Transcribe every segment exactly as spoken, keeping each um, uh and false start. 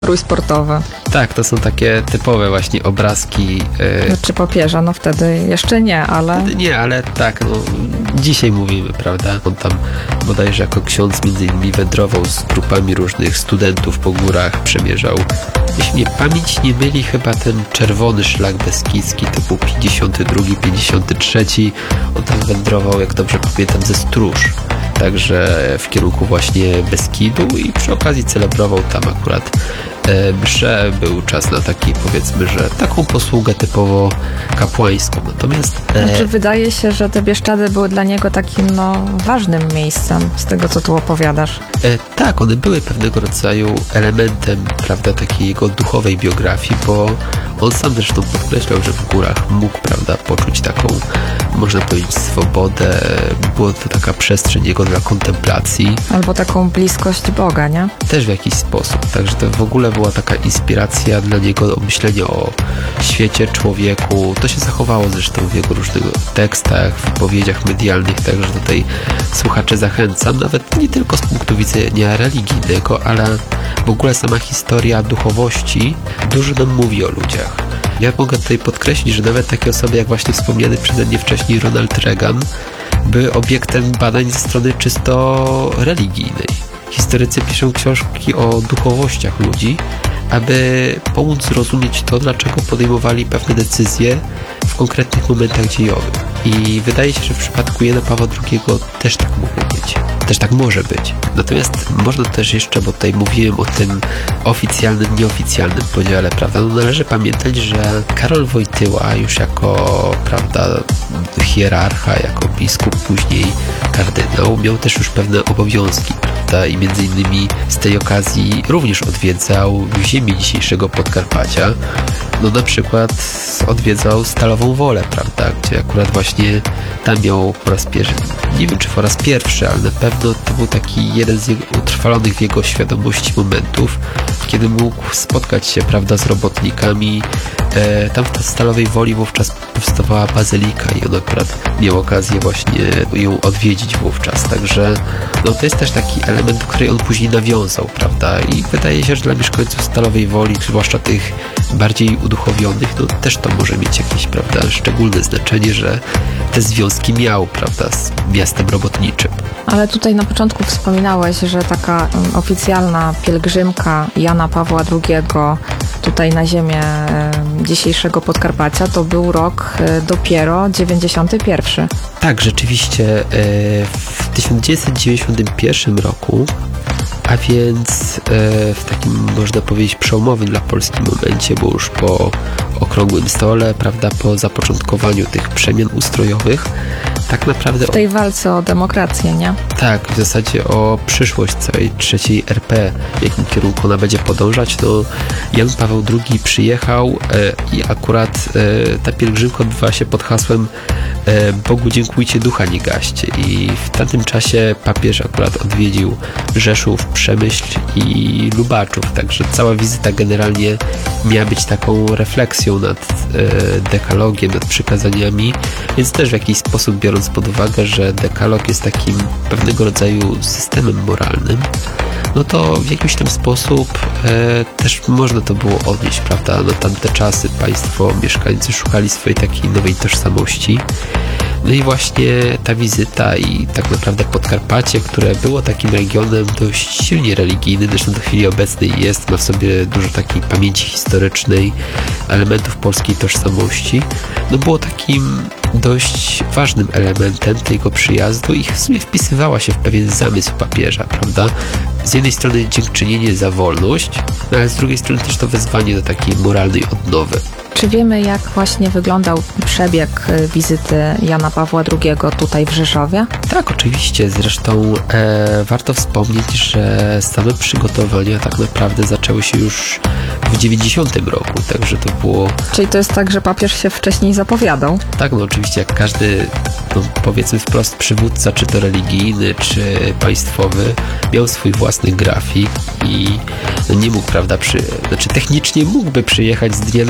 Strój sportowy. Tak, to są takie typowe właśnie obrazki. Yy... Czy papieża? No wtedy jeszcze nie, ale... Wtedy nie, ale tak, no dzisiaj mówimy, prawda? On tam bodajże jako ksiądz między innymi wędrował z grupami różnych studentów po górach, przemierzał. Jeśli mnie pamięć nie myli, chyba ten czerwony szlak beskidzki, to był pięćdziesiąty drugi, pięćdziesiąty trzeci. On tam wędrował, jak dobrze pamiętam, ze Stróż. Także w kierunku właśnie Beskidu i przy okazji celebrował tam akurat e, mszę. Był czas na taki, powiedzmy, że taką posługę typowo kapłańską. Natomiast... E, znaczy, wydaje się, że te Bieszczady były dla niego takim, no, ważnym miejscem, z tego, co tu opowiadasz. E, tak, one były pewnego rodzaju elementem, prawda, takiej jego duchowej biografii, bo on sam zresztą podkreślał, że w górach mógł, prawda, poczuć taką, można powiedzieć, swobodę. Była to taka przestrzeń jego dla kontemplacji. Albo taką bliskość Boga, nie? Też w jakiś sposób. Także to w ogóle była taka inspiracja dla niego do myślenia o świecie, człowieku. To się zachowało zresztą w jego różnych tekstach, wypowiedziach medialnych, także tutaj słuchacze zachęcam. Nawet nie tylko z punktu widzenia religijnego, ale w ogóle sama historia duchowości dużo nam mówi o ludziach. Ja mogę tutaj podkreślić, że nawet takie osoby jak właśnie wspomniany przeze mnie wcześniej Ronald Reagan były obiektem badań ze strony czysto religijnej. Historycy piszą książki o duchowościach ludzi, aby pomóc zrozumieć to, dlaczego podejmowali pewne decyzje w konkretnych momentach dziejowych. I wydaje się, że w przypadku Jana Pawła drugiego też tak mogło być. Też tak może być. Natomiast można też jeszcze, bo tutaj mówiłem o tym oficjalnym, nieoficjalnym podziale, prawda? No należy pamiętać, że Karol Wojtyła już jako, prawda, hierarcha, jako biskup, później kardynał, miał też już pewne obowiązki, prawda? I między innymi z tej okazji również odwiedzał ziemię dzisiejszego Podkarpacia. No na przykład odwiedzał Stalową Wolę, prawda? Gdzie akurat właśnie tam miał po raz pierwszy, nie wiem czy po raz pierwszy, ale na pewno to był taki jeden z jego, utrwalonych w jego świadomości momentów, kiedy mógł spotkać się, prawda, z robotnikami. E, tam w Stalowej Woli wówczas powstawała bazylika i on akurat miał okazję właśnie ją odwiedzić wówczas. Także no to jest też taki element, do której on później nawiązał, prawda? I wydaje się, że dla mieszkańców Stalowej Woli, zwłaszcza tych bardziej uduchowionych, no też to może mieć jakieś, prawda, szczególne znaczenie, że te związki miał, prawda, z miastem robotniczym. Ale tutaj na początku wspominałeś, że taka um, oficjalna pielgrzymka Jana Pawła drugiego tutaj na ziemię um, dzisiejszego Podkarpacia to był rok um, dopiero dziewięćdziesiąty pierwszy. Tak, rzeczywiście e, w tysiąc dziewięćset dziewięćdziesiątym pierwszym roku, a więc e, w takim, można powiedzieć, przełomowym dla Polski momencie, bo już po okrągłym stole, prawda, po zapoczątkowaniu tych przemian ustrojowych, tak naprawdę... W tej walce o demokrację, nie? Tak, w zasadzie o przyszłość całej trzeciej R P, w jakim kierunku ona będzie podążać, no Jan Paweł drugi przyjechał e, i akurat e, ta pielgrzymka odbywa się pod hasłem e, Bogu dziękujcie, ducha nie gaście. I w tamtym czasie papież akurat odwiedził Rzeszów, Przemyśl i Lubaczów, także cała wizyta generalnie miała być taką refleksją nad e, dekalogiem, nad przykazaniami, więc też w jakiś sposób biorąc pod uwagę, że dekalog jest takim pewnego rodzaju systemem moralnym, no to w jakiś tam sposób e, też można to było odnieść, prawda? Na tamte czasy państwo, mieszkańcy szukali swojej takiej nowej tożsamości. No i właśnie ta wizyta i tak naprawdę Podkarpacie, które było takim regionem dość silnie religijnym, zresztą do chwili obecnej jest, ma w sobie dużo takiej pamięci historycznej, elementów polskiej tożsamości, no było takim dość ważnym elementem tego przyjazdu i w sumie wpisywała się w pewien zamysł papieża, prawda? Z jednej strony dziękczynienie za wolność, no ale z drugiej strony też to wezwanie do takiej moralnej odnowy. Czy wiemy, jak właśnie wyglądał przebieg wizyty Jana Pawła drugiego tutaj w Rzeszowie? Tak, oczywiście. Zresztą e, warto wspomnieć, że same przygotowania tak naprawdę zaczęły się już w dziewięćdziesiątym roku, także to było... Czyli to jest tak, że papież się wcześniej zapowiadał? Tak, no oczywiście, jak każdy, no, powiedzmy wprost, przywódca, czy to religijny, czy państwowy, miał swój własny grafik i no, nie mógł, prawda, przy... znaczy technicznie mógłby przyjechać z dnia na dzień, gdzie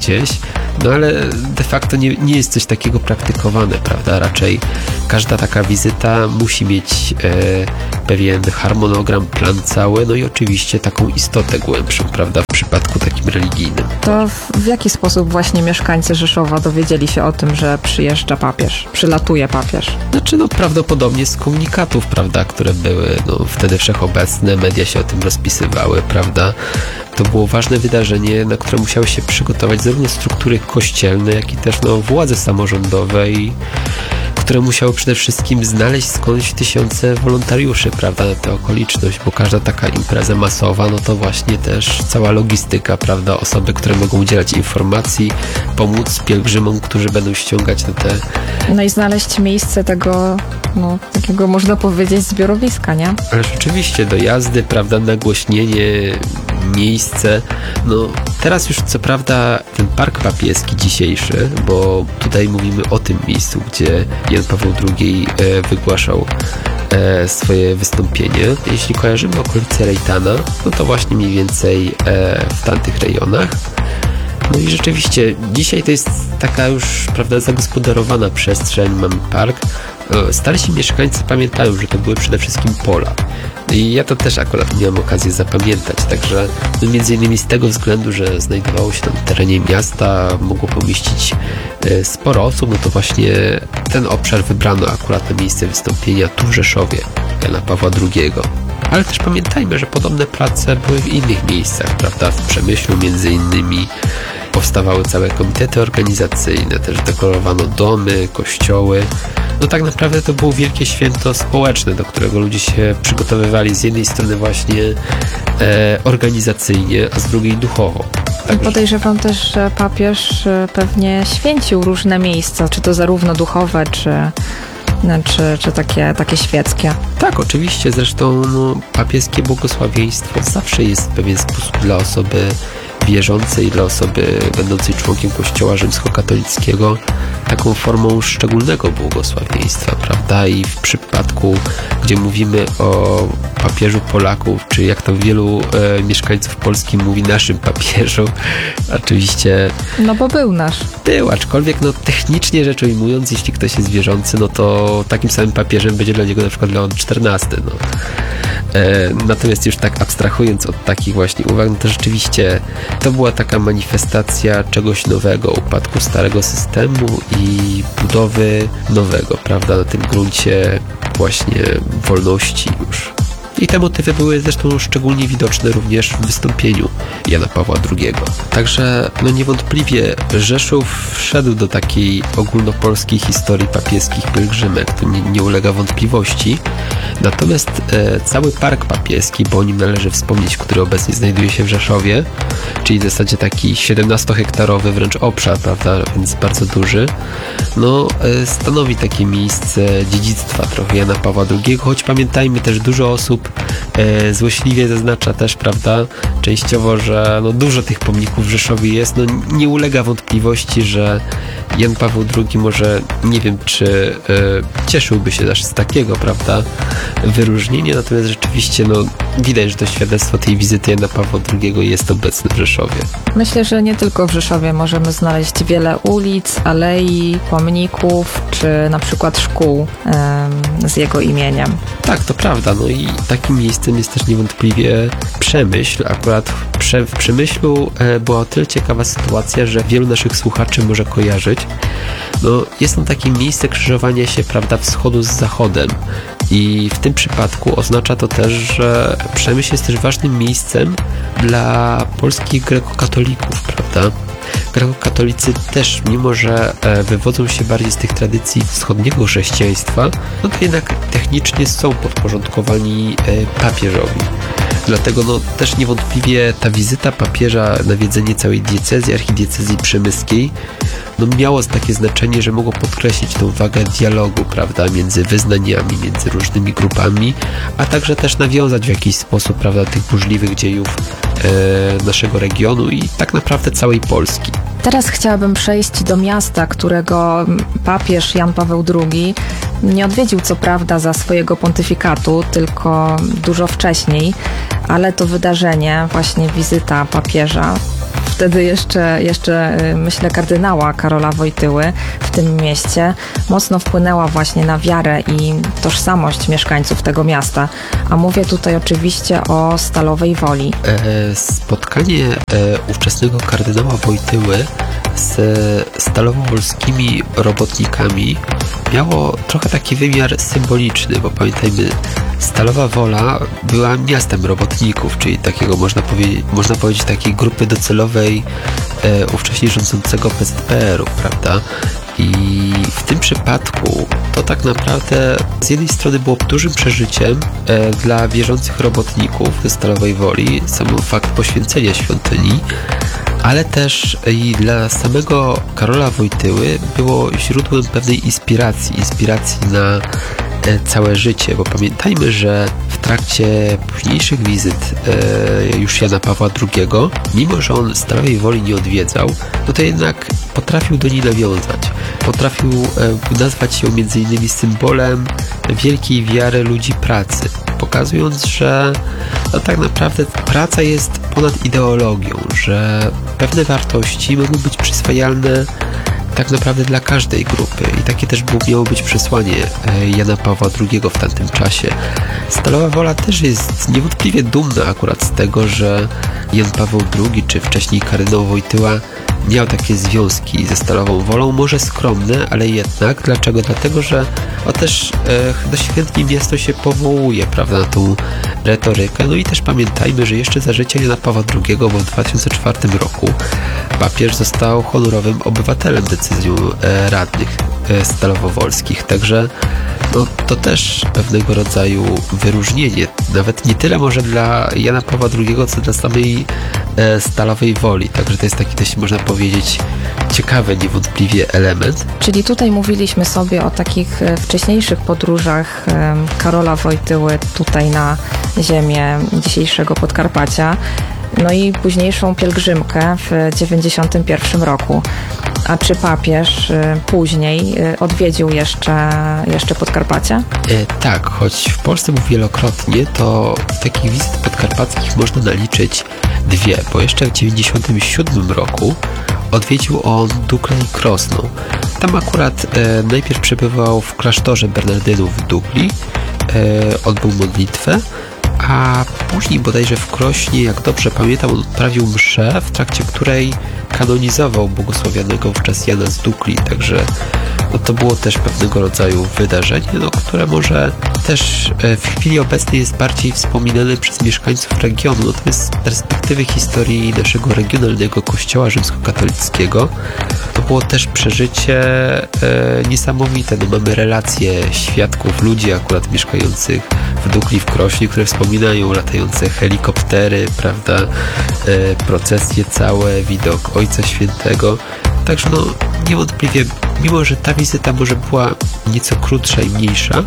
gdzieś, no ale de facto nie, nie jest coś takiego praktykowane, prawda? Raczej każda taka wizyta musi mieć e, pewien harmonogram, plan cały, no i oczywiście taką istotę głębszą, prawda? W przypadku takim religijnym. To w, w jaki sposób właśnie mieszkańcy Rzeszowa dowiedzieli się o tym, że przyjeżdża papież, przylatuje papież? Znaczy, no prawdopodobnie z komunikatów, prawda, które były no, wtedy wszechobecne, media się o tym rozpisywały, prawda? To było ważne wydarzenie, na które musiały się przygotować zarówno struktury kościelne, jak i też no, władze samorządowe, i które musiały przede wszystkim znaleźć skądś tysiące wolontariuszy, prawda, na tę okoliczność, bo każda taka impreza masowa, no to właśnie też cała logistyka, prawda, osoby, które mogą udzielać informacji, pomóc pielgrzymom, którzy będą ściągać na te... No i znaleźć miejsce tego, no takiego można powiedzieć zbiorowiska, nie? Ale rzeczywiście dojazdy, prawda, nagłośnienie, miejsce, no teraz już co prawda ten park papieski dzisiejszy, bo tutaj mówimy o tym miejscu, gdzie Jan Paweł drugi e, wygłaszał e, swoje wystąpienie. Jeśli kojarzymy okolice Rejtana, no to właśnie mniej więcej e, w tamtych rejonach. No i rzeczywiście dzisiaj to jest taka już, prawda, zagospodarowana przestrzeń, mamy park. Starsi mieszkańcy pamiętają, że to były przede wszystkim pola. I ja to też akurat miałem okazję zapamiętać, także no między innymi z tego względu, że znajdowało się tam w terenie miasta, mogło pomieścić e, sporo osób, no to właśnie ten obszar wybrano akurat na miejsce wystąpienia tu w Rzeszowie Jana Pawła drugiego. Ale też pamiętajmy, że podobne place były w innych miejscach, prawda? W Przemyślu między innymi powstawały całe komitety organizacyjne, też dekorowano domy, kościoły. No tak naprawdę to było wielkie święto społeczne, do którego ludzie się przygotowywali z jednej strony właśnie e, organizacyjnie, a z drugiej duchowo. Także... Podejrzewam też, że papież pewnie święcił różne miejsca, czy to zarówno duchowe, czy... Czy, czy takie, takie świeckie. Tak, oczywiście. Zresztą no, papieskie błogosławieństwo zawsze jest w pewien sposób dla osoby wierzącej, dla osoby będącej członkiem Kościoła rzymskokatolickiego taką formą szczególnego błogosławieństwa, prawda? I w przypadku, gdzie mówimy o papieżu Polaków, czy jak to wielu e, mieszkańców Polski mówi, naszym papieżu, oczywiście... No bo był nasz. Był, aczkolwiek no technicznie rzecz ujmując, jeśli ktoś jest wierzący, no to takim samym papieżem będzie dla niego na przykład Leon czternasty, no. E, natomiast już tak abstrahując od takich właśnie uwag, no to rzeczywiście to była taka manifestacja czegoś nowego, upadku starego systemu i budowy nowego, prawda, na tym gruncie właśnie wolności już. I te motywy były zresztą szczególnie widoczne również w wystąpieniu Jana Pawła drugiego. Także no niewątpliwie Rzeszów wszedł do takiej ogólnopolskiej historii papieskich pielgrzymek, to nie, nie ulega wątpliwości. Natomiast e, cały park papieski, bo o nim należy wspomnieć, który obecnie znajduje się w Rzeszowie, czyli w zasadzie taki siedemnastohektarowy wręcz obszar, prawda, więc bardzo duży, no e, stanowi takie miejsce dziedzictwa trochę Jana Pawła drugiego, choć pamiętajmy też, dużo osób e, złośliwie zaznacza też, prawda, częściowo, że no, dużo tych pomników w Rzeszowie jest, no nie ulega wątpliwości, że Jan Paweł drugi może, nie wiem, czy e, cieszyłby się też z takiego, prawda, wyróżnienia, natomiast rzeczywiście no, widać, że to świadectwo tej wizyty Jana Pawła drugiego jest obecne w Rzeszowie. Myślę, że nie tylko w Rzeszowie możemy znaleźć wiele ulic, alei, pomników, czy na przykład szkół em, z jego imieniem. Tak, to prawda. No i takim miejscem jest też niewątpliwie Przemyśl. Akurat w, Prze- w Przemyślu e, była o tyle ciekawa sytuacja, że wielu naszych słuchaczy może kojarzyć. No, jest tam takie miejsce krzyżowania się, prawda, wschodu z zachodem. I w tym przypadku oznacza to też, że Przemyśl jest też ważnym miejscem dla polskich grekokatolików, prawda? Grekokatolicy też, mimo że e, wywodzą się bardziej z tych tradycji wschodniego chrześcijaństwa, no to jednak technicznie są podporządkowani e, papieżowi. Dlatego no, też niewątpliwie ta wizyta papieża, nawiedzenie całej diecezji, archidiecezji przemyskiej, no miało takie znaczenie, że mogło podkreślić tą wagę dialogu, prawda, między wyznaniami, między różnymi grupami, a także też nawiązać w jakiś sposób, prawda, tych burzliwych dziejów e, naszego regionu i tak naprawdę całej Polski. Teraz chciałabym przejść do miasta, którego papież Jan Paweł drugi nie odwiedził co prawda za swojego pontyfikatu, tylko dużo wcześniej, ale to wydarzenie, właśnie wizyta papieża w wtedy jeszcze, jeszcze myślę, kardynała Karola Wojtyły w tym mieście mocno wpłynęła właśnie na wiarę i tożsamość mieszkańców tego miasta. A mówię tutaj oczywiście o Stalowej Woli. E, spotkanie e, ówczesnego kardynała Wojtyły z stalowowolskimi robotnikami miało trochę taki wymiar symboliczny, bo pamiętajmy, Stalowa Wola była miastem robotników, czyli takiego, można powiedzieć, można powiedzieć takiej grupy docelowej e, ówcześnie rządzącego P Z P R u, prawda? I w tym przypadku to tak naprawdę z jednej strony było dużym przeżyciem e, dla wierzących robotników ze Stalowej Woli, sam fakt poświęcenia świątyni, ale też i dla samego Karola Wojtyły było źródłem pewnej inspiracji, inspiracji na całe życie, bo pamiętajmy, że w trakcie późniejszych wizyt e, już Jana Pawła drugiego, mimo że on Stalowej Woli nie odwiedzał, no to jednak potrafił do niej nawiązać. Potrafił e, nazwać ją między innymi symbolem wielkiej wiary ludzi pracy, pokazując, że no, tak naprawdę praca jest ponad ideologią, że pewne wartości mogą być przyswajalne tak naprawdę dla każdej grupy i takie też było, miało być przesłanie Jana Pawła drugiego w tamtym czasie. Stalowa Wola też jest niewątpliwie dumna akurat z tego, że Jan Paweł drugi czy wcześniej kardynał Wojtyła miał takie związki ze Stalową Wolą, może skromne, ale jednak. Dlaczego? Dlatego, że o też e, dość chętnie miasto się powołuje, prawda, na tą retorykę. No i też pamiętajmy, że jeszcze za życia Jana Pawła drugiego, bo w dwa tysiące czwartym roku papież został honorowym obywatelem decyzją e, radnych e, stalowowolskich. Także no, to też pewnego rodzaju wyróżnienie. Nawet nie tyle może dla Jana Pawła drugiego, co dla samej e, Stalowej Woli. Także to jest taki dość, można powiedzieć, ciekawy niewątpliwie element. Czyli tutaj mówiliśmy sobie o takich wcześniejszych podróżach Karola Wojtyły tutaj na ziemię dzisiejszego Podkarpacia, no i późniejszą pielgrzymkę w dziewięćdziesiątym pierwszym roku. A czy papież później odwiedził jeszcze, jeszcze Podkarpacie? E, tak, choć w Polsce był wielokrotnie, to takich wizyt podkarpackich można naliczyć dwie, bo jeszcze w dziewięćdziesiątym siódmym roku odwiedził on Duklę i Krosno. Tam akurat e, najpierw przebywał w klasztorze Bernardynów w Dukli, e, odbył modlitwę, a później bodajże w Krośnie, jak dobrze pamiętam, on odprawił mszę, w trakcie której kanonizował błogosławionego wówczas Jana z Dukli, także no, to było też pewnego rodzaju wydarzenie, no, które może też w chwili obecnej jest bardziej wspominane przez mieszkańców regionu. Natomiast z perspektywy historii naszego regionalnego kościoła rzymskokatolickiego to było też przeżycie e, niesamowite. No, mamy relacje świadków, ludzi akurat mieszkających w Dukli, w Krośnie, które wspominają latające helikoptery, prawda, e, procesje całe, widok Ojca Świętego. Także no niewątpliwie, mimo że ta wizyta może była nieco krótsza i mniejsza,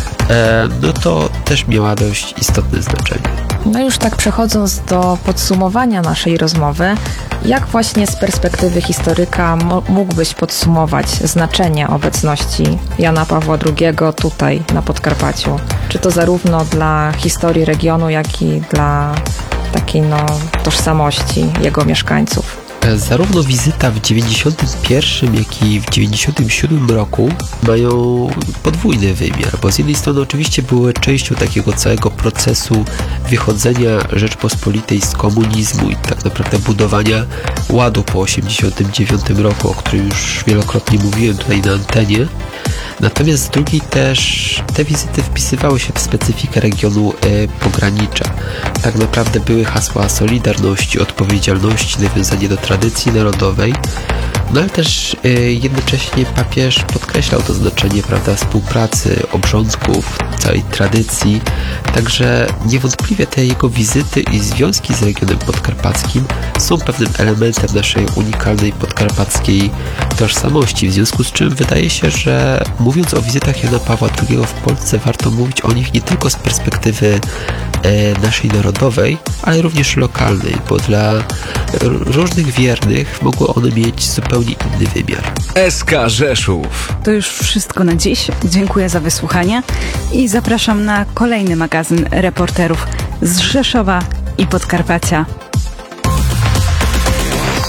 e, no to też miała dość istotne znaczenie. No już tak przechodząc do podsumowania naszej rozmowy, jak właśnie z perspektywy historyka mógłbyś podsumować znaczenie obecności Jana Pawła drugiego tutaj na Podkarpaciu? Czy to zarówno dla historii regionu, jak i dla takiej no, tożsamości jego mieszkańców? Zarówno wizyta w dziewięćdziesiątym pierwszym, jak i w dziewięćdziesiątym siódmym roku mają podwójny wymiar, bo z jednej strony oczywiście były częścią takiego całego procesu wychodzenia Rzeczpospolitej z komunizmu i tak naprawdę budowania ładu po osiemdziesiątym dziewiątym roku, o którym już wielokrotnie mówiłem tutaj na antenie. Natomiast z drugiej też te wizyty wpisywały się w specyfikę regionu e, pogranicza. Tak naprawdę były hasła solidarności, odpowiedzialności, nawiązanie do tradycji narodowej, no ale też e, jednocześnie papież podkreślał to znaczenie, prawda, współpracy, obrządków, całej tradycji. Także niewątpliwie te jego wizyty i związki z regionem podkarpackim są pewnym elementem naszej unikalnej podkarpackiej tożsamości, w związku z czym wydaje się, że mówiąc o wizytach Jana Pawła drugiego w Polsce, warto mówić o nich nie tylko z perspektywy e, naszej narodowej, ale również lokalnej, bo dla różnych wiernych mogły one mieć zupełnie inny wymiar. S K Rzeszów. To już wszystko na dziś. Dziękuję za wysłuchanie i zapraszam na kolejny magazyn reporterów z Rzeszowa i Podkarpacia.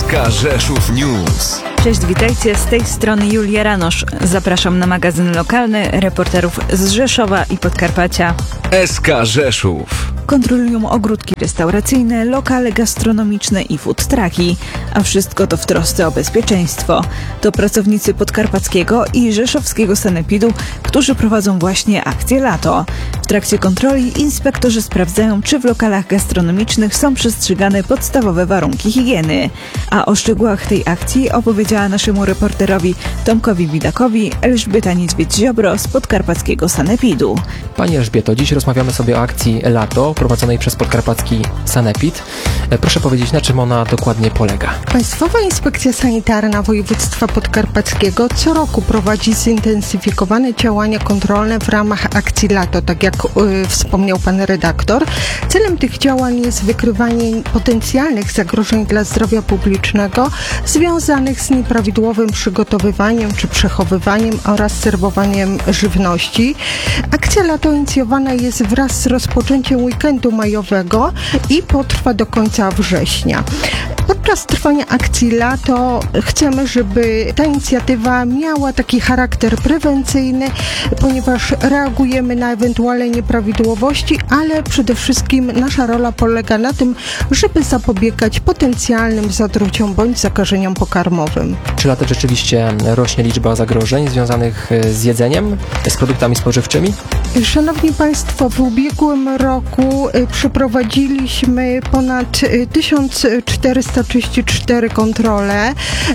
S K Rzeszów News. Cześć, witajcie, z tej strony Julia Ranosz. Zapraszam na magazyn lokalny reporterów z Rzeszowa i Podkarpacia. S K Rzeszów. Kontrolują ogródki restauracyjne, lokale gastronomiczne i food trucki, a wszystko to w trosce o bezpieczeństwo. To pracownicy podkarpackiego i rzeszowskiego sanepidu, którzy prowadzą właśnie akcję Lato. W trakcie kontroli inspektorzy sprawdzają, czy w lokalach gastronomicznych są przestrzegane podstawowe warunki higieny. A o szczegółach tej akcji opowiedziała naszemu reporterowi Tomkowi Bidakowi Elżbieta Niedźwiedź-Ziobro z podkarpackiego sanepidu. Pani Elżbieto, dziś rozmawiamy sobie o akcji Lato, prowadzonej przez podkarpacki sanepid. Proszę powiedzieć, na czym ona dokładnie polega? Państwowa Inspekcja Sanitarna Województwa Podkarpackiego co roku prowadzi zintensyfikowane działania kontrolne w ramach akcji Lato, tak jak y, wspomniał pan redaktor. Celem tych działań jest wykrywanie potencjalnych zagrożeń dla zdrowia publicznego związanych z nieprawidłowym przygotowywaniem czy przechowywaniem oraz serwowaniem żywności. Akcja Lato inicjowana jest wraz z rozpoczęciem weekendu majowego i potrwa do końca września. Podczas trwania akcji Lato chcemy, żeby ta inicjatywa miała taki charakter prewencyjny, ponieważ reagujemy na ewentualne nieprawidłowości, ale przede wszystkim nasza rola polega na tym, żeby zapobiegać potencjalnym zatruciom bądź zakażeniom pokarmowym. Czy latem rzeczywiście rośnie liczba zagrożeń związanych z jedzeniem, z produktami spożywczymi? Szanowni Państwo, w ubiegłym roku przeprowadziliśmy ponad tysiąc czterysta trzydzieści cztery kontrole.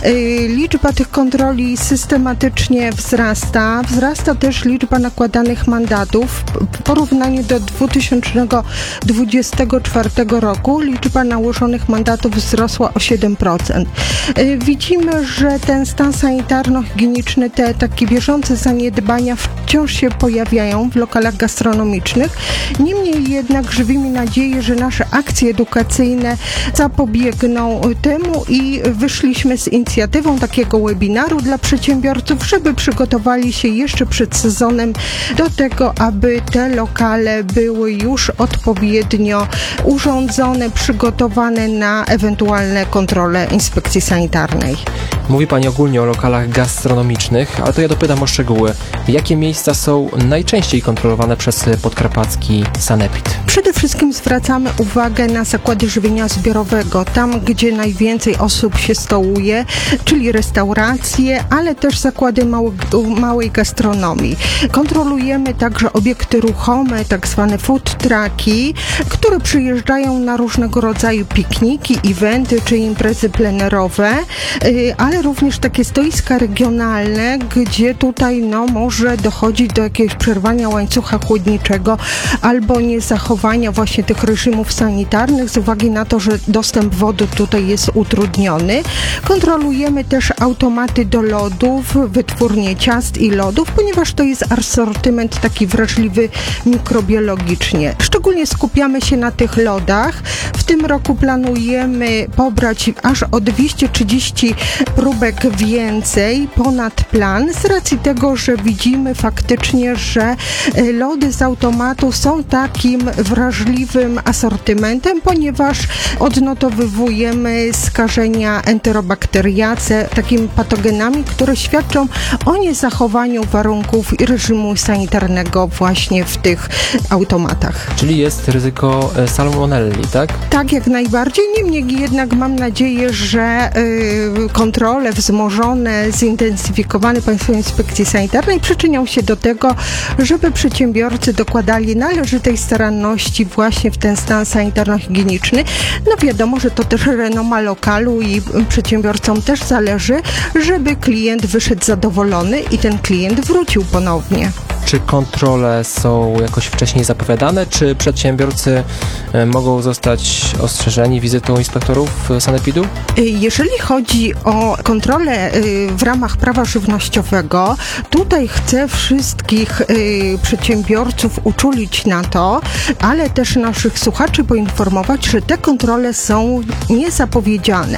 Liczba tych kontroli systematycznie wzrasta. Wzrasta też liczba nakładanych mandatów. W porównaniu do dwa tysiące dwudziestego czwartego roku liczba nałożonych mandatów wzrosła o siedem procent. Widzimy, że ten stan sanitarno-higieniczny, te takie bieżące zaniedbania wciąż się pojawiają w lokalach gastronomicznych. Niemniej jednak żywimy nadzieję, że nasze akcje edukacyjne zapobiegną temu i wyszliśmy z inicjatywą takiego webinaru dla przedsiębiorców, żeby przygotowali się jeszcze przed sezonem do tego, aby te lokale były już odpowiednio urządzone, przygotowane na ewentualne kontrole inspekcji sanitarnej. Mówi Pani ogólnie o lokalach gastronomicznych, ale to ja dopytam o szczegóły. Jakie miejsca są najczęściej kontrolowane przez podkarpacki sanepid? Przede wszystkim zwracamy uwagę na zakłady żywienia zbiorowego, tam gdzie najwięcej osób się stołuje, czyli restauracje, ale też zakłady małe, małej gastronomii. Kontrolujemy także obiekty ruchome, tak zwane food trucki, które przyjeżdżają na różnego rodzaju pikniki, eventy czy imprezy plenerowe, ale również takie stoiska regionalne, gdzie tutaj no, może dochodzić do jakiegoś przerwania łańcucha chłodniczego albo niezachowania właśnie tych reżimów sanitarnych z uwagi na to, że dostęp wody tutaj jest utrudniony. Kontrolujemy też automaty do lodów, wytwórnie ciast i lodów, ponieważ to jest asortyment taki wrażliwy mikrobiologicznie. Szczególnie skupiamy się na tych lodach. W tym roku planujemy pobrać aż o dwieście trzydzieści próbek więcej ponad plan z racji tego, że widzimy faktycznie, że lody z automatu są takim wrażliwym asortymentem, ponieważ odnotowujemy skażenia enterobakteriace, takimi patogenami, które świadczą o niezachowaniu warunków i reżimu sanitarnego właśnie w tych automatach. Czyli jest ryzyko salmonelli, tak? Tak, jak najbardziej. Niemniej jednak mam nadzieję, że y, kontrole wzmożone, zintensyfikowane Państwowej Inspekcji Sanitarnej przyczynią się do tego, żeby przedsiębiorcy dokładali należytej staranności właśnie w ten stan sanitarno-higieniczny. No wiadomo, że to też renoma lokalu i przedsiębiorcom też zależy, żeby klient wyszedł zadowolony i ten klient wrócił ponownie. Czy kontrole są jakoś wcześniej zapowiadane, czy przedsiębiorcy mogą zostać ostrzeżeni wizytą inspektorów sanepidu? Jeżeli chodzi o kontrolę w ramach prawa żywnościowego, tutaj chcę wszystkich przedsiębiorców uczulić na to, ale też naszych słuchaczy poinformować, że te kontrole są niezapowiedziane.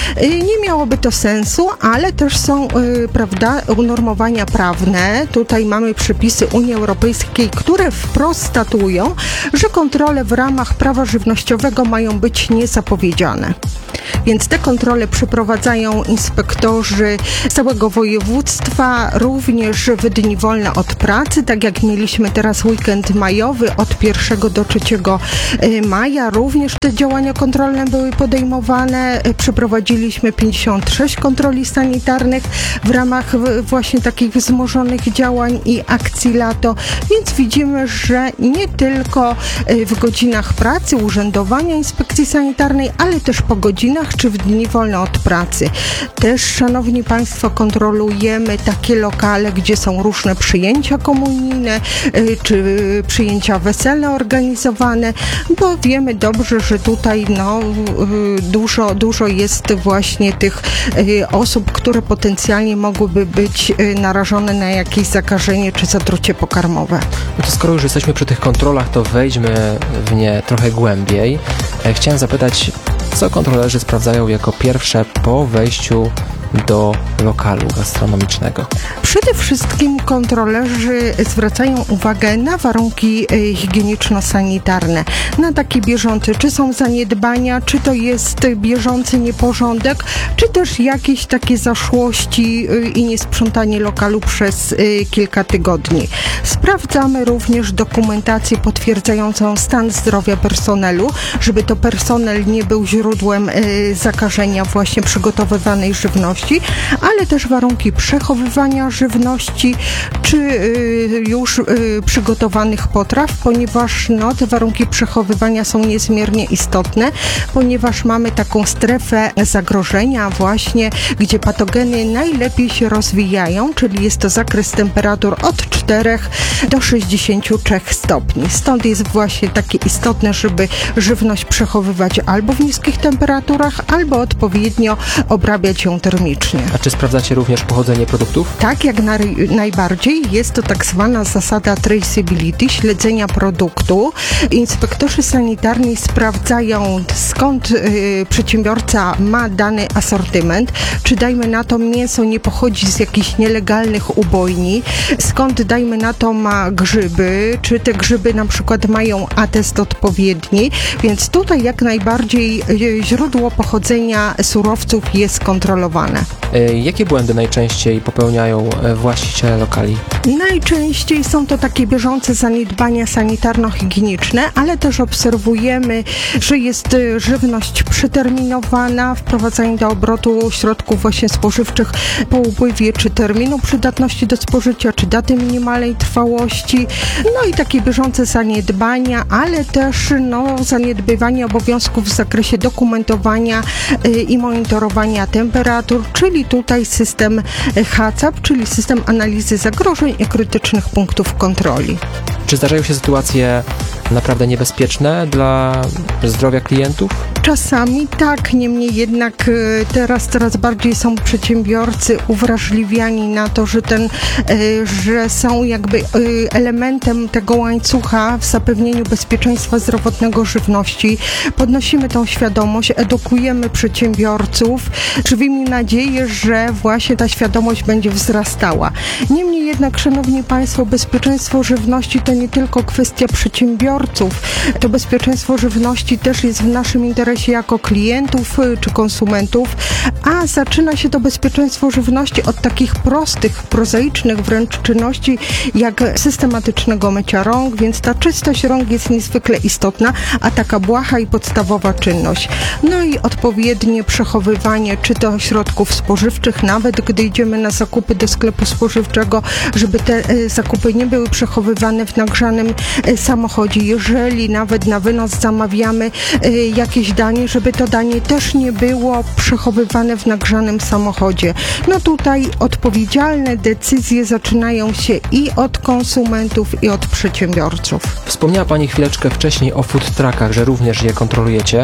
Nie miałoby to sensu, ale też są, prawda, unormowania prawne. Tutaj mamy przepisy przepisy Unii Europejskiej, które wprost statują, że kontrole w ramach prawa żywnościowego mają być niezapowiedziane. Więc te kontrole przeprowadzają inspektorzy z całego województwa, również w dni wolne od pracy, tak jak mieliśmy teraz weekend majowy od pierwszego do trzeciego maja. Również te działania kontrolne były podejmowane. Przeprowadziliśmy pięćdziesiąt sześć kontroli sanitarnych w ramach właśnie takich wzmożonych działań i akcji lato, więc widzimy, że nie tylko w godzinach pracy, urzędowania inspekcji sanitarnej, ale też po godzinach czy w dni wolne od pracy. Też, szanowni państwo, kontrolujemy takie lokale, gdzie są różne przyjęcia komunijne czy przyjęcia weselne organizowane, bo wiemy dobrze, że tutaj no, dużo, dużo jest właśnie tych osób, które potencjalnie mogłyby być narażone na jakieś zakażenie czy zatrucie pokarmowe. No to skoro już jesteśmy przy tych kontrolach, to wejdźmy w nie trochę głębiej. Chciałem zapytać, co kontrolerzy sprawdzają jako pierwsze po wejściu do lokalu gastronomicznego? Przede wszystkim kontrolerzy zwracają uwagę na warunki higieniczno-sanitarne, na takie bieżące, czy są zaniedbania, czy to jest bieżący nieporządek, czy też jakieś takie zaszłości i niesprzątanie lokalu przez kilka tygodni. Sprawdzamy również dokumentację potwierdzającą stan zdrowia personelu, żeby to personel nie był źródłem zakażenia właśnie przygotowywanej żywności, ale też warunki przechowywania żywności, czy y, już y, przygotowanych potraw, ponieważ no, te warunki przechowywania są niezmiernie istotne, ponieważ mamy taką strefę zagrożenia właśnie, gdzie patogeny najlepiej się rozwijają, czyli jest to zakres temperatur od czterech do sześćdziesięciu trzech stopni. Stąd jest właśnie takie istotne, żeby żywność przechowywać albo w niskich temperaturach, albo odpowiednio obrabiać ją termicznie. A czy sprawdzacie również pochodzenie produktów? Tak, jak na, najbardziej. Jest to tak zwana zasada traceability, śledzenia produktu. Inspektorzy sanitarni sprawdzają, skąd y, przedsiębiorca ma dany asortyment, czy dajmy na to mięso nie pochodzi z jakichś nielegalnych ubojni, skąd dajmy na to ma grzyby, czy te grzyby na przykład mają atest odpowiedni, więc tutaj jak najbardziej y, źródło pochodzenia surowców jest kontrolowane. Jakie błędy najczęściej popełniają właściciele lokali? Najczęściej są to takie bieżące zaniedbania sanitarno-higieniczne, ale też obserwujemy, że jest żywność przeterminowana, wprowadzanie do obrotu środków właśnie spożywczych po upływie czy terminu przydatności do spożycia, czy daty minimalnej trwałości, no i takie bieżące zaniedbania, ale też no, zaniedbywanie obowiązków w zakresie dokumentowania y, i monitorowania temperatur, czyli tutaj system H C A P, czyli system analizy zagrożeń i krytycznych punktów kontroli. Czy zdarzają się sytuacje naprawdę niebezpieczne dla zdrowia klientów? Czasami tak, niemniej jednak teraz coraz bardziej są przedsiębiorcy uwrażliwiani na to, że ten, że są jakby elementem tego łańcucha w zapewnieniu bezpieczeństwa zdrowotnego żywności. Podnosimy tą świadomość, edukujemy przedsiębiorców, żywimy nadzieję, że właśnie ta świadomość będzie wzrastała. Niemniej jednak, szanowni państwo, bezpieczeństwo żywności to nie tylko kwestia przedsiębiorców. To bezpieczeństwo żywności też jest w naszym interesie jako klientów czy konsumentów, a zaczyna się to bezpieczeństwo żywności od takich prostych, prozaicznych wręcz czynności, jak systematycznego mycia rąk, więc ta czystość rąk jest niezwykle istotna, a taka błaha i podstawowa czynność. No i odpowiednie przechowywanie, czy to środków spożywczych, nawet gdy idziemy na zakupy do sklepu spożywczego, żeby te zakupy nie były przechowywane w nagrzanym samochodzie. Jeżeli nawet na wynos zamawiamy jakieś danie, żeby to danie też nie było przechowywane w nagrzanym samochodzie. No tutaj odpowiedzialne decyzje zaczynają się i od konsumentów, i od przedsiębiorców. Wspomniała Pani chwileczkę wcześniej o food truckach, że również je kontrolujecie.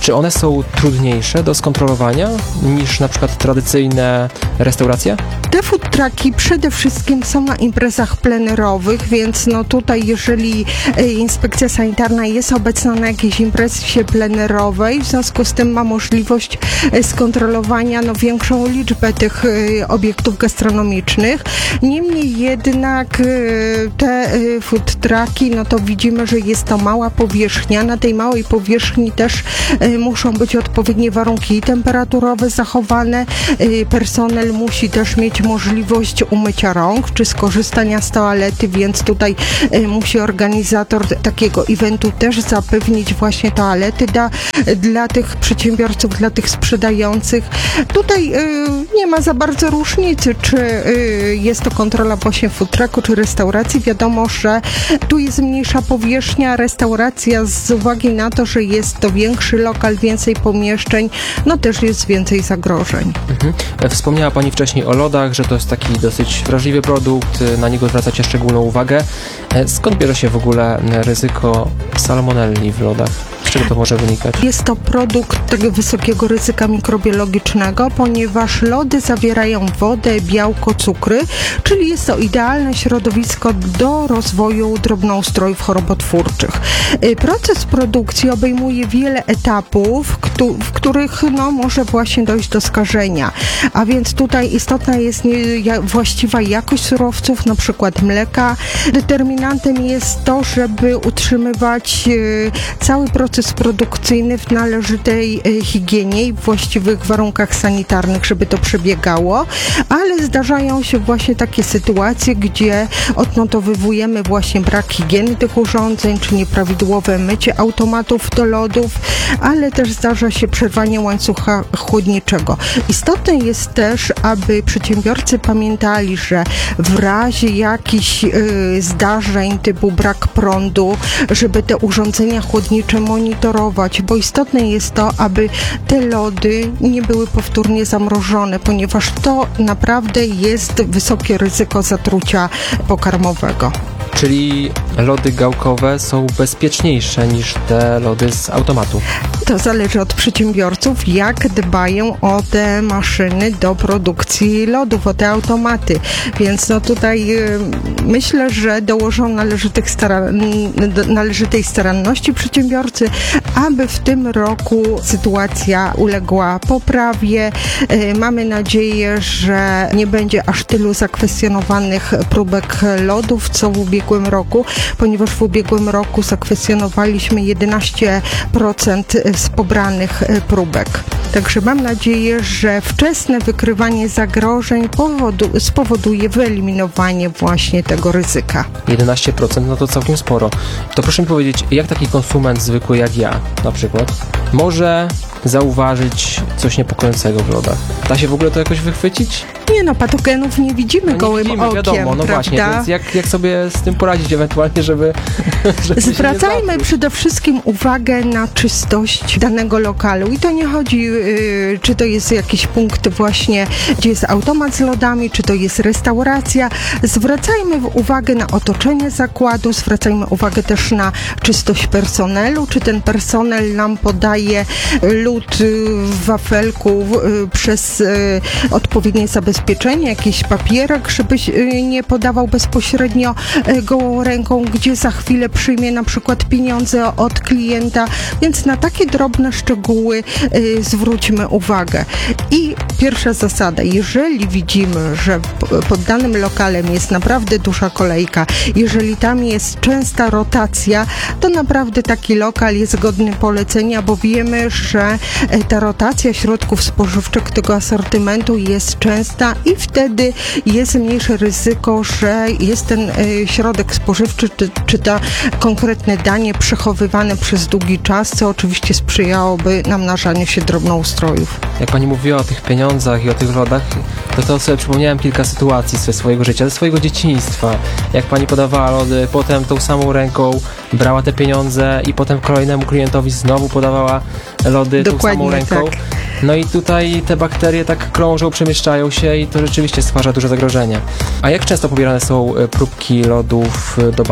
Czy one są trudniejsze do skontrolowania niż na przykład tradycyjne restauracje? Te food trucki przede wszystkim są na imprezach plenerowych, więc no tutaj jeżeli e, inspekcja sanitarna jest obecna na jakiejś imprezie plenerowej, w związku z tym ma możliwość e, skontrolowania no, większą liczbę tych e, obiektów gastronomicznych. Niemniej jednak e, te e, food trucki, no to widzimy, że jest to mała powierzchnia. Na tej małej powierzchni też e, muszą być odpowiednie warunki temperaturowe zachowane. E, personel musi też mieć możliwość umycia rąk czy skorzystania z toalety, więc tutaj e, musi organizator takiego eventu też zapewnić właśnie toalety dla, dla tych przedsiębiorców, dla tych sprzedających. Tutaj e, nie ma za bardzo różnicy, czy e, jest to kontrola właśnie food trucku, czy restauracji. Wiadomo, że tu jest mniejsza powierzchnia, restauracja z uwagi na to, że jest to większy lokal, więcej pomieszczeń, no też jest więcej zagrożeń. Mhm. Wspomniała Pani wcześniej o lodach, że to jest taki dosyć wrażliwy produkt, na niego zwracacie szczególną uwagę. Skąd bierze się w ogóle ryzyko salmonelli w lodach? Z czego to może wynikać? Jest to produkt tego wysokiego ryzyka mikrobiologicznego, ponieważ lody zawierają wodę, białko, cukry, czyli jest to idealne środowisko do rozwoju drobnoustrojów chorobotwórczych. Proces produkcji obejmuje wiele etapów, w których no, może właśnie dojść do skażenia. A więc tutaj istotna jest właściwa jakość surowców, na przykład mleka. Determinantem jest to, żeby utrzymywać cały proces produkcyjny w należytej higienie i w właściwych warunkach sanitarnych, żeby to przebiegało, ale zdarzają się właśnie takie sytuacje, gdzie odnotowujemy właśnie brak higieny tych urządzeń, czy nieprawidłowe mycie automatów do lodów, ale też zdarza się przerwanie łańcucha chłodniczego. Istotne jest też, aby przedsiębiorcy pamiętali, że w razie jakichś y, zdarzeń typu brak prądu, żeby te urządzenia chłodnicze monitorować, bo istotne jest to, aby te lody nie były powtórnie zamrożone, ponieważ to naprawdę jest wysokie ryzyko zatrucia pokarmowego. Czyli lody gałkowe są bezpieczniejsze niż te lody z automatu? To zależy od przedsiębiorców, jak dbają o te maszyny do produkcji lodów, o te automaty. Więc no tutaj y, myślę, że dołożą należytych staran- należytej staranności przedsiębiorcy, aby w tym roku sytuacja uległa poprawie. Y, mamy nadzieję, że nie będzie aż tylu zakwestionowanych próbek lodów, co w ubiegłym roku, ponieważ w ubiegłym roku zakwestionowaliśmy jedenaście procent z pobranych próbek. Także mam nadzieję, że wczesne wykrywanie zagrożeń powodu, spowoduje wyeliminowanie właśnie tego ryzyka. jedenaście procent, no to całkiem sporo. To proszę mi powiedzieć, jak taki konsument zwykły jak ja na przykład może zauważyć coś niepokojącego w lodach? Da się w ogóle to jakoś wychwycić? Nie no, patogenów nie widzimy No nie gołym widzimy, okiem, wiadomo, no prawda? właśnie, więc jak, jak sobie z tym poradzić ewentualnie, żeby, żeby się nie Zwracajmy zatruć? przede wszystkim uwagę na czystość danego lokalu i to nie chodzi, yy, czy to jest jakiś punkt właśnie, gdzie jest automat z lodami, czy to jest restauracja. Zwracajmy uwagę na otoczenie zakładu, zwracajmy uwagę też na czystość personelu, czy ten personel nam podaje lód w wafelku yy, przez yy, odpowiednie zabezpieczenie, jakiś papierek, żeby yy, nie podawał bezpośrednio yy, gołą ręką, gdzie za chwilę przyjmie na przykład pieniądze od klienta, więc na takie drobne szczegóły y, zwróćmy uwagę. I pierwsza zasada, jeżeli widzimy, że p- pod danym lokalem jest naprawdę duża kolejka, jeżeli tam jest częsta rotacja, to naprawdę taki lokal jest godny polecenia, bo wiemy, że y, ta rotacja środków spożywczych tego asortymentu jest częsta i wtedy jest mniejsze ryzyko, że jest ten y, środek spożywczy, czy, czy ta konkretne danie przechowywane przez długi czas, co oczywiście sprzyjałoby namnażaniu się drobnoustrojów. Jak pani mówiła o tych pieniądzach i o tych lodach, to to sobie przypomniałem kilka sytuacji ze swojego życia, ze swojego dzieciństwa. Jak pani podawała lody, potem tą samą ręką brała te pieniądze i potem kolejnemu klientowi znowu podawała lody Dokładnie tą samą ręką. tak. No i tutaj te bakterie tak krążą, przemieszczają się i to rzeczywiście stwarza duże zagrożenie. A jak często pobierane są próbki lodów do badań?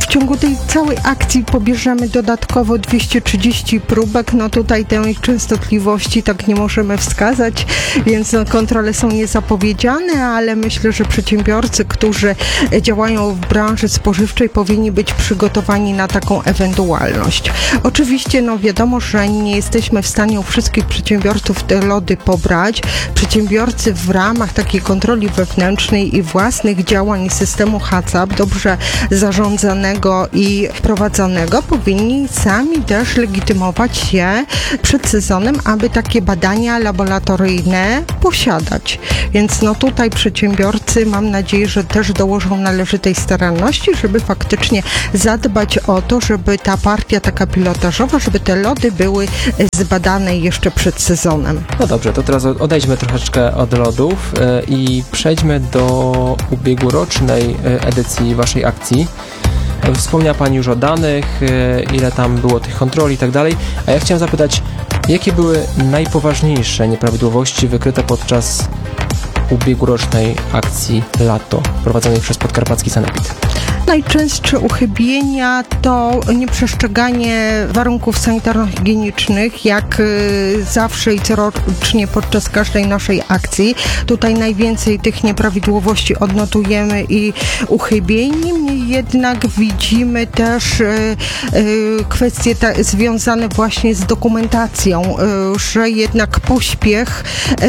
w ciągu tej całej akcji pobierzemy dodatkowo dwieście trzydzieści próbek. No tutaj tej częstotliwości tak nie możemy wskazać, więc no, kontrole są niezapowiedziane, ale myślę, że przedsiębiorcy, którzy działają w branży spożywczej, powinni być przygotowani na taką ewentualność. Oczywiście no wiadomo, że nie jesteśmy w stanie u wszystkich przedsiębiorców te lody pobrać. Przedsiębiorcy w ramach takiej kontroli wewnętrznej i własnych działań systemu H A C C P, dobrze zarządzanego i prowadzonego, powinni sami też legitymować się przed sezonem, aby takie badania laboratoryjne posiadać. Więc no tutaj przedsiębiorcy, mam nadzieję, że też dołożą należytej staranności, żeby faktycznie zadbać o to, żeby ta partia taka pilotażowa, żeby te lody były zbadane jeszcze przed sezonem. No dobrze, to teraz odejdźmy troszeczkę od lodów e, i przejdźmy do ubiegłorocznej e, edycji waszej akcji. E, Wspomniała Pani już o danych, e, ile tam było tych kontroli i tak dalej, a ja chciałem zapytać, jakie były najpoważniejsze nieprawidłowości wykryte podczas ubiegłorocznej akcji Lato, prowadzonej przez Podkarpacki Sanepid? Najczęstsze uchybienia to nieprzestrzeganie warunków sanitarno-higienicznych, jak y, zawsze i corocznie podczas każdej naszej akcji. Tutaj najwięcej tych nieprawidłowości odnotujemy i uchybień. Niemniej jednak widzimy też y, y, kwestie ta, związane właśnie z dokumentacją, y, że jednak pośpiech y,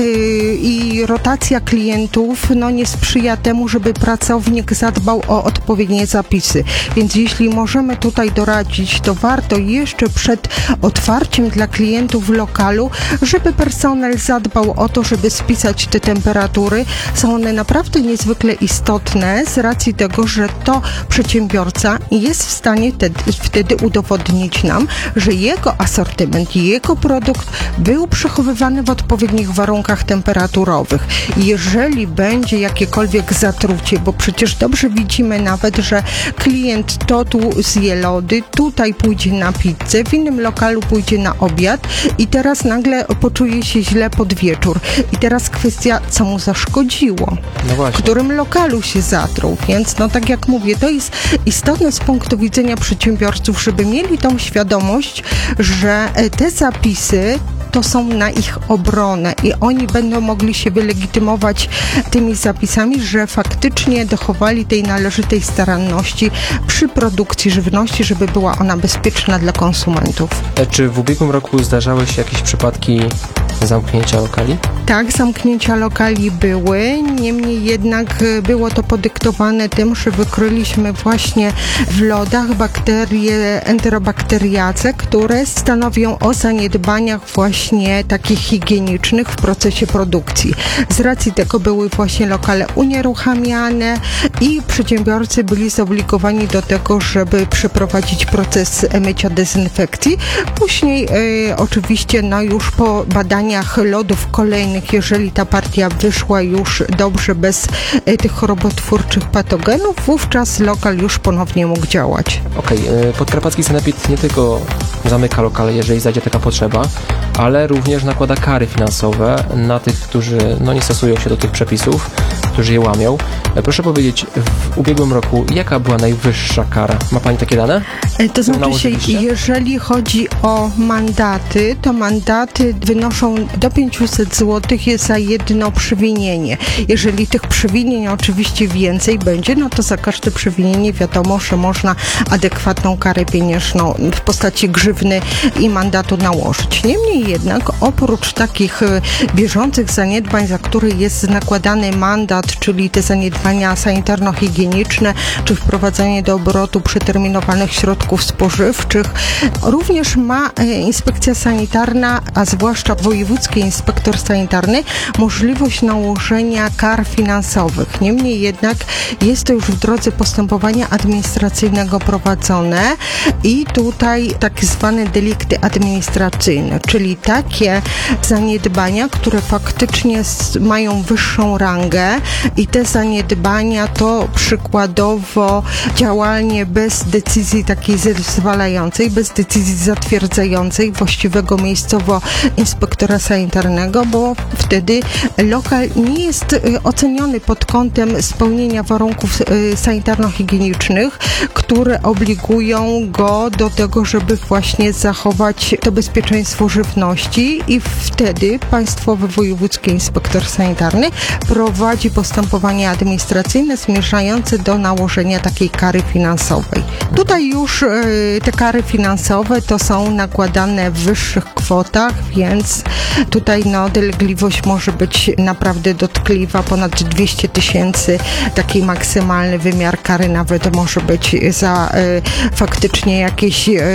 i rotacja klientów no, nie sprzyja temu, żeby pracownik zadbał o odpowiednie zapisy. Więc jeśli możemy tutaj doradzić, to warto jeszcze przed otwarciem dla klientów lokalu, żeby personel zadbał o to, żeby spisać te temperatury. Są one naprawdę niezwykle istotne z racji tego, że to przedsiębiorca jest w stanie te, wtedy udowodnić nam, że jego asortyment i jego produkt był przechowywany w odpowiednich warunkach temperaturowych. Jeżeli będzie jakiekolwiek zatrucie, bo przecież dobrze widzimy nawet, że klient to tu zje lody, tutaj pójdzie na pizzę, w innym lokalu pójdzie na obiad i teraz nagle poczuje się źle pod wieczór. I teraz kwestia, co mu zaszkodziło, No w właśnie. którym lokalu się zatruł. Więc no tak jak mówię, to jest istotne z punktu widzenia przedsiębiorców, żeby mieli tą świadomość, że te zapisy to są na ich obronę i oni będą mogli się wylegitymować tymi zapisami, że faktycznie dochowali tej należytej staranności przy produkcji żywności, żeby była ona bezpieczna dla konsumentów. E, Czy w ubiegłym roku zdarzały się jakieś przypadki zamknięcia lokali? Tak, zamknięcia lokali były, niemniej jednak było to podyktowane tym, że wykryliśmy właśnie w lodach bakterie enterobakteriace, które stanowią o zaniedbaniach właśnie takich higienicznych w procesie produkcji. Z racji tego były właśnie lokale unieruchamiane i przedsiębiorcy byli zobligowani do tego, żeby przeprowadzić proces mycia dezynfekcji. Później e, oczywiście no już po badaniach lodów kolejnych, jeżeli ta partia wyszła już dobrze bez e, tych chorobotwórczych patogenów, wówczas lokal już ponownie mógł działać. Okej, okay. Podkarpacki Sanepid nie tylko zamyka lokale, jeżeli zajdzie taka potrzeba, ale również nakłada kary finansowe na tych, którzy no, nie stosują się do tych przepisów, którzy je łamią. Proszę powiedzieć, w ubiegłym roku jaka była najwyższa kara? Ma Pani takie dane? E, To znaczy się, nałożyliście? jeżeli chodzi o mandaty, to mandaty wynoszą do pięćset złotych jest za jedno przewinienie. Jeżeli tych przewinień oczywiście więcej będzie, no to za każde przewinienie wiadomo, że można adekwatną karę pieniężną w postaci grzywny i mandatu nałożyć. Niemniej jednak oprócz takich e, bieżących zaniedbań, za które jest nakładany mandat, czyli te zaniedbania sanitarno-higieniczne, czy wprowadzanie do obrotu przeterminowanych środków spożywczych, również ma e, inspekcja sanitarna, a zwłaszcza wojewódzki inspektor sanitarny, możliwość nałożenia kar finansowych. Niemniej jednak jest to już w drodze postępowania administracyjnego prowadzone i tutaj tak zwane delikty administracyjne, czyli takie zaniedbania, które faktycznie mają wyższą rangę, i te zaniedbania to przykładowo działanie bez decyzji takiej zezwalającej, bez decyzji zatwierdzającej właściwego miejscowo inspektora sanitarnego, bo wtedy lokal nie jest oceniony pod kątem spełnienia warunków sanitarno-higienicznych, które obligują go do tego, żeby właśnie zachować to bezpieczeństwo żywności i wtedy Państwowy Wojewódzki Inspektor Sanitarny prowadzi postępowanie administracyjne zmierzające do nałożenia takiej kary finansowej. Tutaj już y, te kary finansowe to są nakładane w wyższych kwotach, więc tutaj no, dolegliwość może być naprawdę dotkliwa, ponad dwieście tysięcy, taki maksymalny wymiar kary nawet może być za y, faktycznie jakieś y,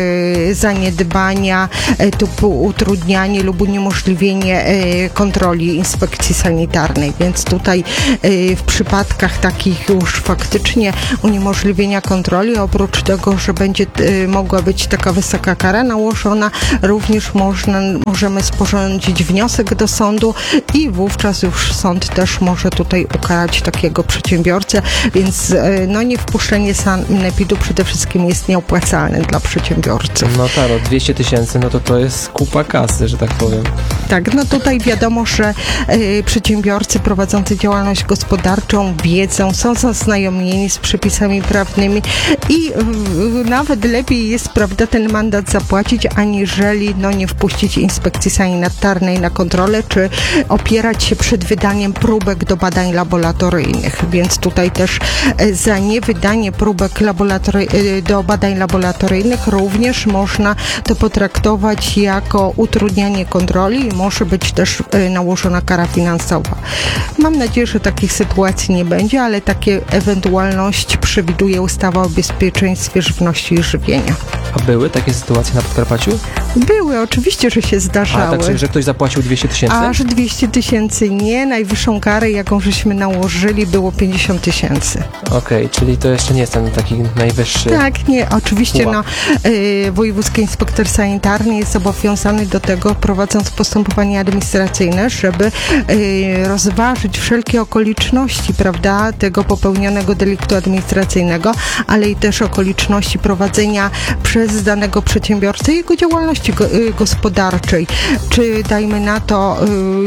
zaniedbania y, typu utrudnianie lub uniemożliwienie y, kontroli inspekcji sanitarnej, więc tutaj y, w przypadkach takich już faktycznie uniemożliwienia kontroli, oprócz tego, że będzie y, mogła być taka wysoka kara nałożona, również można, możemy sporządzić wniosek do sądu i wówczas już sąd też może tutaj ukarać takiego przedsiębiorcę, więc y, no niewpuszczenie sanepidu przede wszystkim jest nieopłacalne dla przedsiębiorców. No tak, no dwieście tysięcy, no to to jest kupa kasy, że tak powiem. Tak, no tutaj wiadomo, że y, przedsiębiorcy prowadzący działalność gospodarczą wiedzą, są zaznajomieni z przepisami prawnymi i y, nawet lepiej jest, prawda, ten mandat zapłacić, aniżeli no, nie wpuścić inspekcji sanitarnej na kontrolę, czy opierać się przed wydaniem próbek do badań laboratoryjnych. Więc tutaj też y, za niewydanie próbek laboratory- y, do badań laboratoryjnych również można to potraktować jako utrudnianie kontroli i może być też y, nałożona kara finansowa. Mam nadzieję, że takich sytuacji nie będzie, ale takie ewentualności przewiduje ustawa o bezpieczeństwie żywności i żywienia. A były takie sytuacje na Podkarpaciu? Były, oczywiście, że się zdarzały. A tak, że ktoś zapłacił dwieście tysięcy? Aż dwieście tysięcy nie. Najwyższą karę, jaką żeśmy nałożyli, było pięćdziesiąt tysięcy. Okej, okay, czyli to jeszcze nie jest ten taki najwyższy... Tak, nie, oczywiście pułap. no, y, Wojewódzki Inspektor Sanitarny jest zobowiązany do tego, prowadząc postępowanie administracyjne, żeby y, rozważyć wszelkie okoliczności, prawda, tego popełnionego deliktu administracyjnego, ale i też okoliczności prowadzenia przez danego przedsiębiorcę jego działalności go, y, gospodarczej. Czy dajmy na to,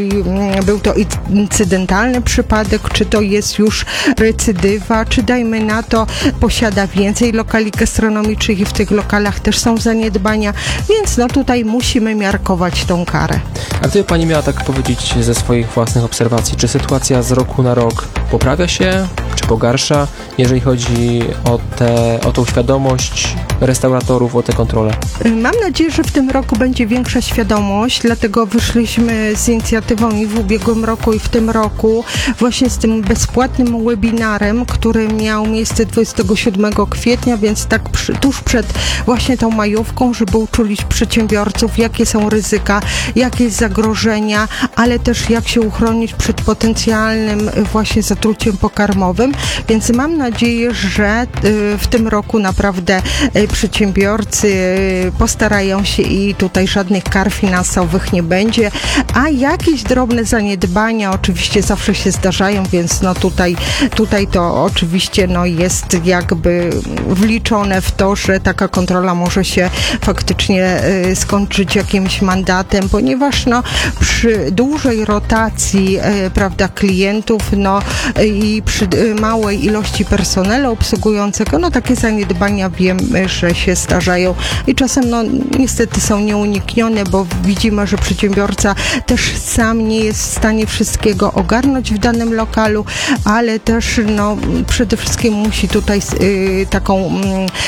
y, był to incydentalny przypadek, czy to jest już recydywa, czy dajmy na to, posiada więcej lokali gastronomicznych i w tych lokalach też są zaniedbania, więc no tutaj musimy miarkować tą karę. A gdyby Pani miała tak powiedzieć ze swoich własnych obserwacji, czy sytuacja z roku na rok poprawia się, czy pogarsza, jeżeli chodzi o, te, o tą świadomość restauratorów, o te kontrole? Mam nadzieję, że w tym roku będzie większa świadomość, dlatego wyszliśmy z inicjatywą i w ubiegłym roku, i w tym roku właśnie z tym bezpłatnym webinarem, który miał miejsce dwudziestego siódmego kwietnia, więc tak przy, tuż przed właśnie tą majówką, żeby uczulić przedsiębiorców, jakie są ryzyka, jakie jest zagrożenia, ale też jak się uchronić przed potencjalnym właśnie zatruciem pokarmowym, więc mam nadzieję, że w tym roku naprawdę przedsiębiorcy postarają się i tutaj żadnych kar finansowych nie będzie, a jakieś drobne zaniedbania oczywiście zawsze się zdarzają, więc no tutaj, tutaj to oczywiście no jest jakby wliczone w to, że taka kontrola może się faktycznie y, skończyć jakimś mandatem, ponieważ no przy dużej rotacji y, prawda, klientów no y, i przy y, małej ilości personelu obsługującego, no takie zaniedbania wiemy, że się zdarzają i czasem no niestety są nieuniknione, bo widzimy, że przedsiębiorca też sam nie jest w stanie wszystkiego ogarnąć w danym lokalu, ale też no przede wszystkim musi tutaj y, taką y,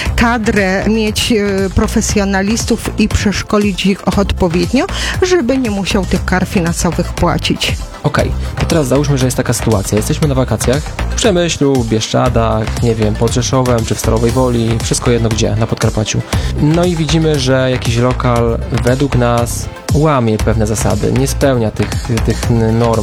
kadrę mieć y, profesjonalistów i przeszkolić ich odpowiednio, żeby nie musiał tych kar finansowych płacić. Okej, okay. To teraz załóżmy, że jest taka sytuacja. Jesteśmy na wakacjach w Przemyślu, w Bieszczadach, nie wiem, pod Rzeszowem czy w Stalowej Woli, wszystko jedno gdzie, na Podkarpaciu. No i widzimy, że jakiś lokal według nas łamie pewne zasady, nie spełnia tych, tych norm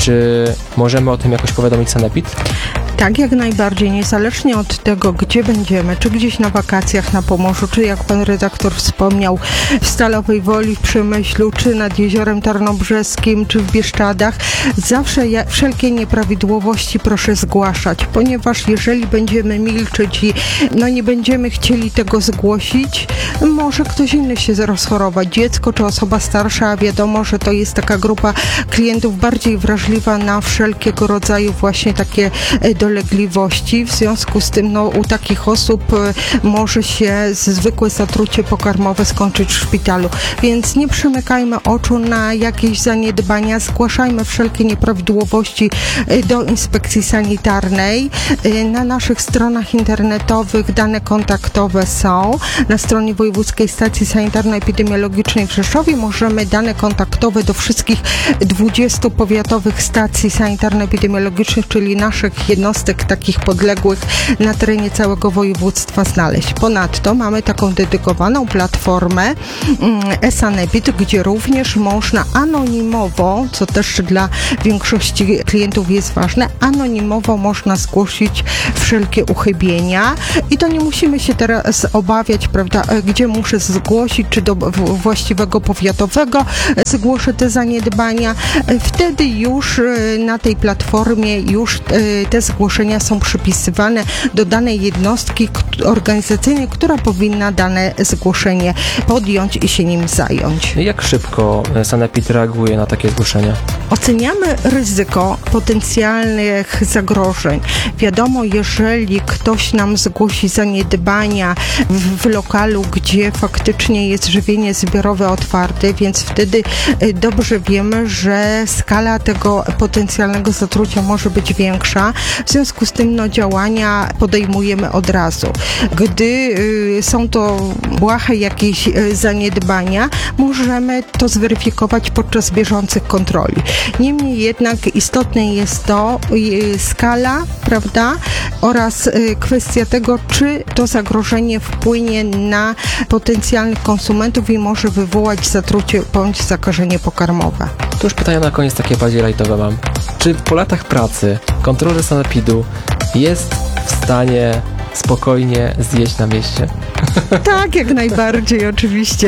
Czy możemy o tym jakoś powiadomić sanepid? Tak, jak najbardziej, niezależnie od tego, gdzie będziemy, czy gdzieś na wakacjach na Pomorzu, czy jak pan redaktor wspomniał, w Stalowej Woli, w Przemyślu, czy nad Jeziorem Tarnobrzeskim, czy w Bieszczadach, zawsze ja, wszelkie nieprawidłowości proszę zgłaszać, ponieważ jeżeli będziemy milczeć i no nie będziemy chcieli tego zgłosić, może ktoś inny się rozchorować, dziecko czy osoba starsza, a wiadomo, że to jest taka grupa klientów bardziej wrażliwa na wszelkiego rodzaju właśnie takie dolegliwości. W związku z tym no, u takich osób może się zwykłe zatrucie pokarmowe skończyć w szpitalu. Więc nie przymykajmy oczu na jakieś zaniedbania, zgłaszajmy wszelkie nieprawidłowości do inspekcji sanitarnej. Na naszych stronach internetowych dane kontaktowe są. Na stronie Wojewódzkiej Stacji Sanitarno-Epidemiologicznej w Rzeszowie możemy dane kontaktowe do wszystkich dwudziestu powiatowych stacji sanitarno-epidemiologicznych, czyli naszych jednostek takich podległych na terenie całego województwa znaleźć. Ponadto mamy taką dedykowaną platformę e-Sanepid, gdzie również można anonimowo, co też dla większości klientów jest ważne, anonimowo można zgłosić wszelkie uchybienia i to nie musimy się teraz obawiać, prawda, gdzie muszę zgłosić, czy do właściwego powiatowego zgłoszę te zaniedbania. Wtedy już na tej platformie już te zgłoszenia są przypisywane do danej jednostki organizacyjnej, która powinna dane zgłoszenie podjąć i się nim zająć. Jak szybko sanepid reaguje na takie zgłoszenia? Oceniamy ryzyko potencjalnych zagrożeń. Wiadomo, jeżeli ktoś nam zgłosi zaniedbania w, w lokalu, gdzie faktycznie jest żywienie zbiorowe otwarte, więc wtedy dobrze wiemy, że skala tego potencjalnego zatrucia może być większa. W związku z tym no, działania podejmujemy od razu. Gdy y, są to błahe jakieś y, zaniedbania, możemy to zweryfikować podczas bieżących kontroli. Niemniej jednak istotne jest to y, skala, prawda, oraz y, kwestia tego, czy to zagrożenie wpłynie na potencjalnych konsumentów i może wywołać zatrucie bądź zakażenie pokarmowe. To już pytania na koniec takie bardziej lajtowe mam. Czy po latach pracy kontroler sanepidu jest w stanie spokojnie zjeść na mieście? Tak, jak najbardziej, oczywiście.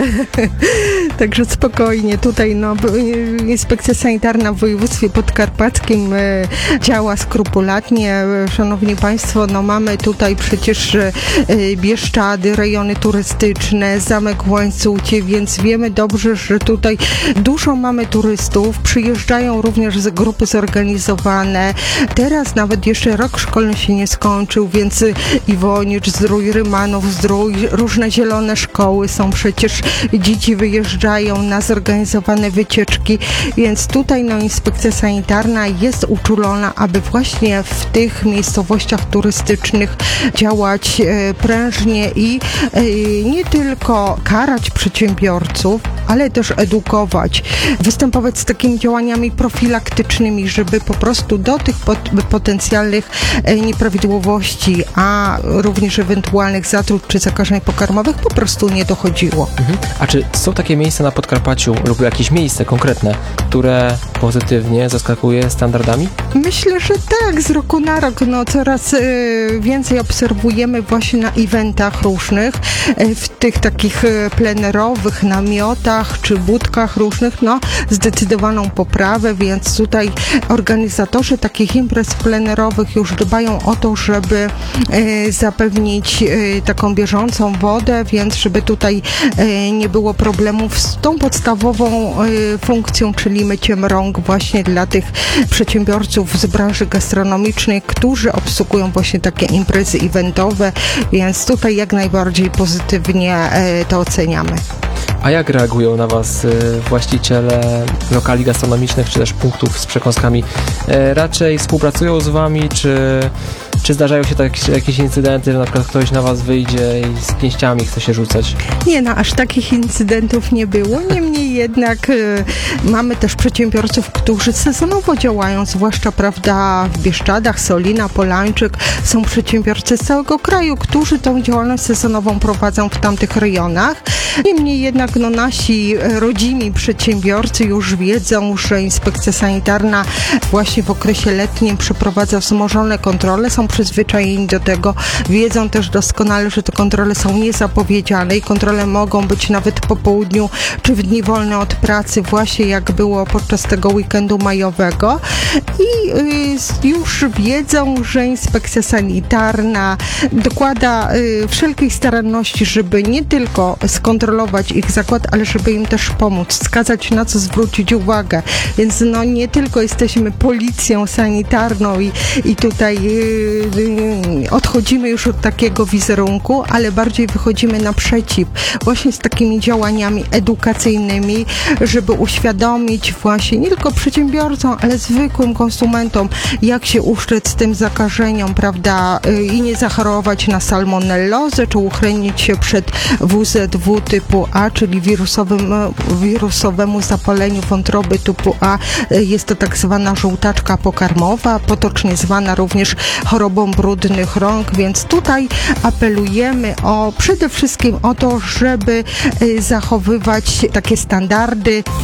Także spokojnie. Tutaj no, inspekcja sanitarna w województwie podkarpackim e, działa skrupulatnie. E, szanowni Państwo, no mamy tutaj przecież e, Bieszczady, rejony turystyczne, Zamek w Łańcucie, więc wiemy dobrze, że tutaj dużo mamy turystów. Przyjeżdżają również z grupy zorganizowane. Teraz nawet jeszcze rok szkolny się nie skończył, więc Iwonicz, Zdrój, Rymanów, Zdrój, różne zielone szkoły są przecież, dzieci wyjeżdżają na zorganizowane wycieczki, więc tutaj no, inspekcja sanitarna jest uczulona, aby właśnie w tych miejscowościach turystycznych działać e, prężnie i e, nie tylko karać przedsiębiorców, ale też edukować, występować z takimi działaniami profilaktycznymi, żeby po prostu do tych pot- potencjalnych e, nieprawidłowości, a również ewentualnych zatruć czy zakażeń pokarmowych po prostu nie dochodziło. Mhm. A czy są takie miejsca na Podkarpaciu lub jakieś miejsce konkretne, które pozytywnie zaskakuje standardami? Myślę, że tak, z roku na rok no, coraz y, więcej obserwujemy właśnie na eventach różnych, y, w tych takich y, plenerowych namiotach czy budkach różnych, no zdecydowaną poprawę, więc tutaj organizatorzy takich imprez plenerowych już dbają o to, żeby y, zapewnić y, taką bieżącą wodę, więc żeby tutaj y, nie było problemów z tą podstawową y, funkcją, czyli myciem rąk właśnie dla tych przedsiębiorców z branży gastronomicznej, którzy obsługują właśnie takie imprezy eventowe, więc tutaj jak najbardziej pozytywnie y, to oceniamy. A jak reagują na Was y, właściciele lokali gastronomicznych, czy też punktów z przekąskami? Y, raczej współpracują z Wami, czy, Czy zdarzają się tak, jakieś incydenty, że na przykład ktoś na was wyjdzie i z pięściami chce się rzucać? Nie, no aż takich incydentów nie było. Niemniej jednak y, mamy też przedsiębiorców, którzy sezonowo działają, zwłaszcza, prawda, w Bieszczadach, Solina, Polańczyk. Są przedsiębiorcy z całego kraju, którzy tą działalność sezonową prowadzą w tamtych rejonach. Niemniej jednak no, nasi rodzimi przedsiębiorcy już wiedzą, że inspekcja sanitarna właśnie w okresie letnim przeprowadza wzmożone kontrole, są przyzwyczajeni do tego, wiedzą też doskonale, że te kontrole są niezapowiedziane i kontrole mogą być nawet po południu czy w dni wolne od pracy, właśnie jak było podczas tego weekendu majowego i y, już wiedzą, że inspekcja sanitarna dokłada y, wszelkiej staranności, żeby nie tylko skontrolować ich zakład, ale żeby im też pomóc, wskazać, na co zwrócić uwagę. Więc no nie tylko jesteśmy policją sanitarną i, i tutaj yy, yy, odchodzimy już od takiego wizerunku, ale bardziej wychodzimy naprzeciw właśnie z takimi działaniami edukacyjnymi, żeby uświadomić właśnie nie tylko przedsiębiorcom, ale zwykłym konsumentom, jak się ustrzec tym zakażeniom, prawda, yy, i nie zachorować na salmonellozę, czy uchronić się przed W Z W typu A, czyli wirusowym, wirusowemu zapaleniu wątroby typu A. Jest to tak zwana żółtaczka pokarmowa, potocznie zwana również chorobą brudnych rąk, więc tutaj apelujemy o przede wszystkim o to, żeby zachowywać takie standardy